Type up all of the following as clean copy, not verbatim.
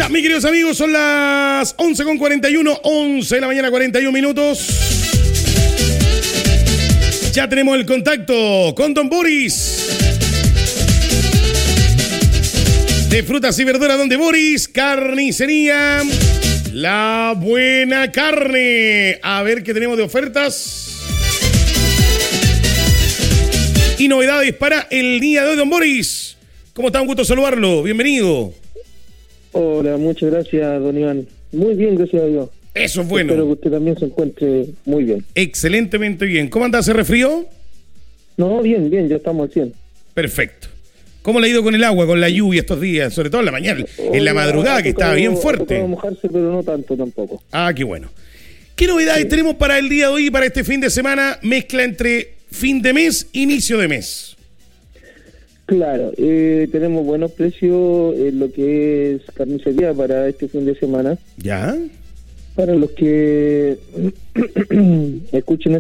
Ya, mis queridos amigos, son las 11:41, 11 de la mañana, 41 minutos. Ya tenemos el contacto con Don Boris. De frutas y verduras, donde Boris, carnicería, La Buena Carne. A ver qué tenemos de ofertas y novedades para el día de hoy, Don Boris. ¿Cómo está? Un gusto saludarlo. Bienvenido. Hola, muchas gracias, don Iván. Muy bien, gracias a Dios. Eso es bueno. Espero que usted también se encuentre muy bien. Excelentemente bien. ¿Cómo anda? ¿Se resfrió? No, bien, ya estamos al 100. Perfecto. ¿Cómo le ha ido con el agua, con la lluvia estos días? Sobre todo en la mañana, en la madrugada, que estaba bien fuerte. Puede mojarse, pero no tanto tampoco. Ah, qué bueno. ¿Qué novedades tenemos para el día de hoy y para este fin de semana? Mezcla entre fin de mes, inicio de mes. Claro, tenemos buenos precios en lo que es carnicería para este fin de semana. ¿Ya? Para los que escuchen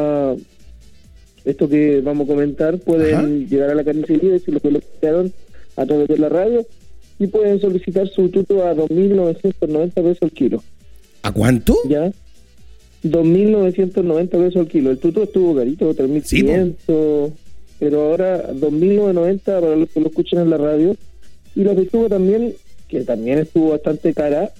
esto que vamos a comentar, pueden llegar a la carnicería y decir lo que lo escucharon a través de la radio y pueden solicitar su tuto a 2.990 pesos el kilo. ¿A cuánto? ¿Ya? 2.990 pesos el kilo. El tuto estuvo carito, 3.500, pero ahora 2.990 para los que lo escuchan en la radio. Y la pechuga también, que también estuvo bastante cara,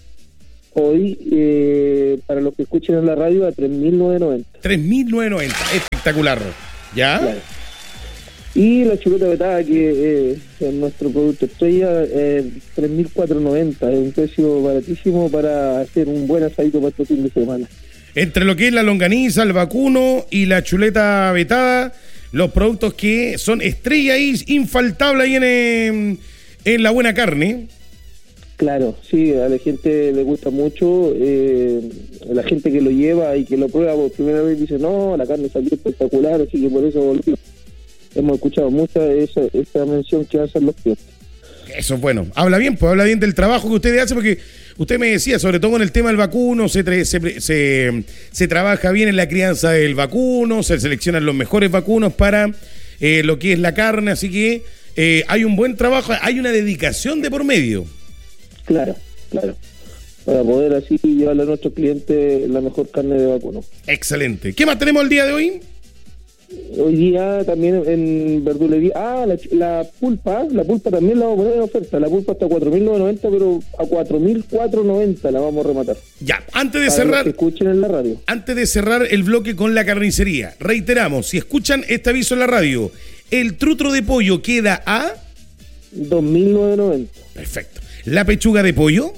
hoy para los que escuchen en la radio a 3.990. 3.990, espectacular. ¿Ya? Claro. Y la chuleta vetada, que es nuestro producto estrella, 3.490, es un precio baratísimo para hacer un buen asadito para este fin de semana. Entre lo que es la longaniza, el vacuno y la chuleta vetada, los productos que son estrella y infaltable ahí en La Buena Carne. Claro, sí, a la gente le gusta mucho, la gente que lo lleva y que lo prueba por primera vez dice, no, la carne salió espectacular, así que por eso volví. Hemos escuchado mucha esa mención que hacen los clientes. Eso es bueno. Habla bien del trabajo que ustedes hacen, porque usted me decía, sobre todo en el tema del vacuno, se trabaja bien en la crianza del vacuno, se seleccionan los mejores vacunos para lo que es la carne, así que hay un buen trabajo, hay una dedicación de por medio. Claro. Para poder así llevarle a nuestros clientes la mejor carne de vacuno. Excelente. ¿Qué más tenemos el día de hoy? Hoy día también en verdulería. La pulpa también la vamos a poner en oferta. La pulpa está a 4.990, pero a 4.490 la vamos a rematar. Ya, antes de para cerrar, los que escuchen en la radio. Antes de cerrar el bloque con la carnicería, reiteramos, si escuchan este aviso en la radio, el trutro de pollo queda a 2.990. Perfecto. La pechuga de pollo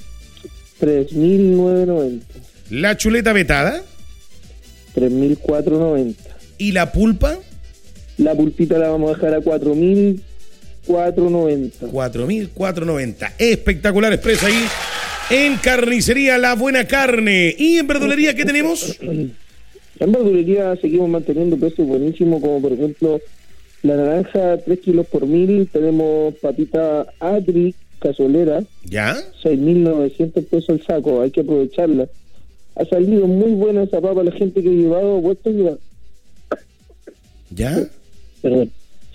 3.990. La chuleta vetada 3.490. ¿Y la pulpa? La pulpita la vamos a dejar a 4.490. 4.490. Espectacular expresa ahí en carnicería La Buena Carne. ¿Y en verdulería qué tenemos? En verdulería seguimos manteniendo precios buenísimos, como por ejemplo la naranja 3 kilos por 1.000. Tenemos papita Adri casolera, ¿ya? 6.900 pesos el saco, hay que aprovecharla. Ha salido muy buena esa papa, la gente que ha llevado vueltas y ¿ya? Perdón.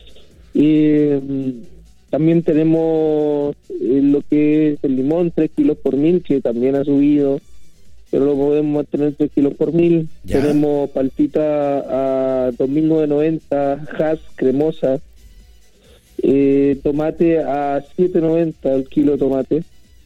Y también tenemos lo que es el limón, 3 kilos por 1.000, que también ha subido, pero lo podemos mantener 3 kilos por 1.000. ¿Ya? Tenemos palpita a 2.990, Hass cremosa, tomate a 7.90 el kilo de tomate.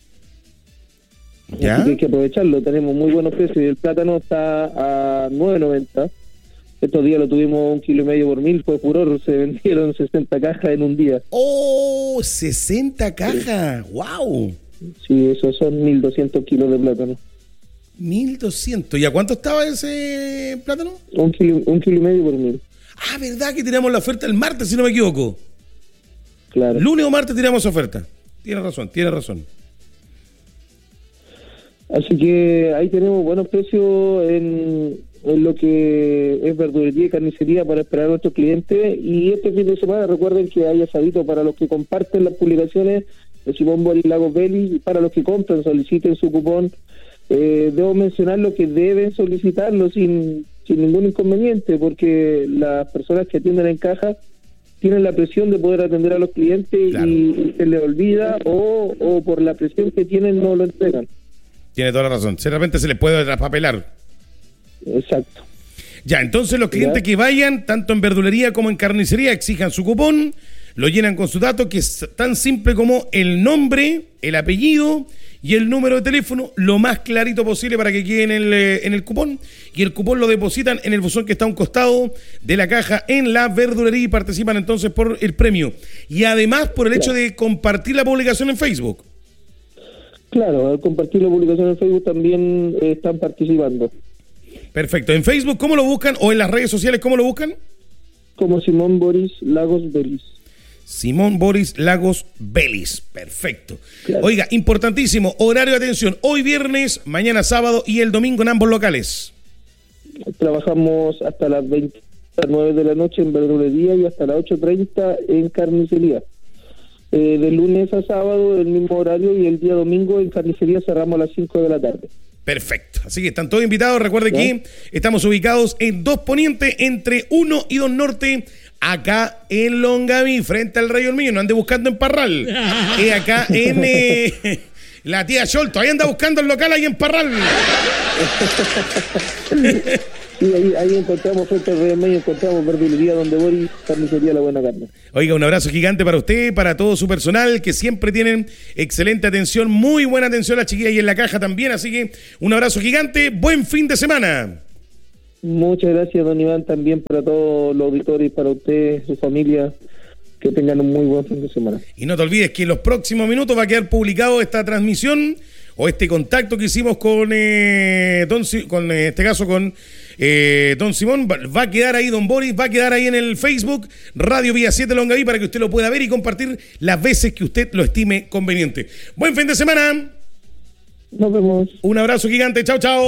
¿Ya? Así que hay que aprovecharlo, tenemos muy buenos precios. Y el plátano está a 9.90. Estos días lo tuvimos 1,5 kilos por 1.000, fue furor, se vendieron 60 cajas en un día. ¡Oh! 60 cajas, sí. ¡Wow! Sí, esos son 1.200 kilos de plátano. 1.200. ¿Y a cuánto estaba ese plátano? 1,5 kilos por 1.000. Ah, ¿verdad que tiramos la oferta el martes, si no me equivoco? Claro. Lunes o martes tiramos oferta. Tiene razón. Así que ahí tenemos buenos precios en lo que es verdulería y carnicería para esperar a nuestros clientes. Y este fin de semana recuerden que hay asadito para los que comparten las publicaciones de Simón Boris Lagos Belli, y para los que compran soliciten su cupón. Debo mencionar lo que deben solicitarlo sin ningún inconveniente, porque las personas que atienden en caja tienen la presión de poder atender a los clientes, claro, y se les olvida, o por la presión que tienen no lo entregan. Tiene toda la razón. De repente se les puede traspapelar. Exacto. Ya, entonces los clientes que vayan, tanto en verdulería como en carnicería, exijan su cupón, lo llenan con su dato, que es tan simple como el nombre, el apellido y el número de teléfono, lo más clarito posible para que quede en el cupón, y el cupón lo depositan en el buzón que está a un costado de la caja en la verdulería y participan entonces por el premio. Y además por el hecho de compartir la publicación en Facebook. Claro, al compartir la publicación en Facebook también están participando. Perfecto. ¿En Facebook cómo lo buscan? ¿O en las redes sociales cómo lo buscan? Como Simón Boris Lagos Vélez. Simón Boris Lagos Vélez. Perfecto. Claro. Oiga, importantísimo, horario de atención. Hoy viernes, mañana sábado y el domingo en ambos locales. Trabajamos hasta las 29 de la noche en verdulería y hasta las 8:30 en carnicería. De lunes a sábado el mismo horario, y el día domingo en carnicería cerramos a las 5 de la tarde. Perfecto. Así que están todos invitados. Recuerde que estamos ubicados en 2 Poniente, entre 1 y 2 Norte, acá en Longaví, frente al Rey Olmedo. No ande buscando en Parral. Acá en la tía Cholto. Ahí anda buscando el local ahí en Parral. Sí, ahí encontramos frente al Rey Olmedo, encontramos verdulería donde voy, carnicería La Buena Carne. Oiga, un abrazo gigante para usted, para todo su personal, que siempre tienen excelente atención, muy buena atención a las chiquillas y en la caja también, así que un abrazo gigante, buen fin de semana. Muchas gracias, don Iván, también para todos los auditores y para usted, su familia, que tengan un muy buen fin de semana. Y no te olvides que en los próximos minutos va a quedar publicado esta transmisión o este contacto que hicimos con Don Simón. Va a quedar ahí, don Boris, va a quedar ahí en el Facebook Radio Vía 7 Longaví para que usted lo pueda ver y compartir las veces que usted lo estime conveniente. Buen fin de semana. Nos vemos. Un abrazo gigante, chao, chao.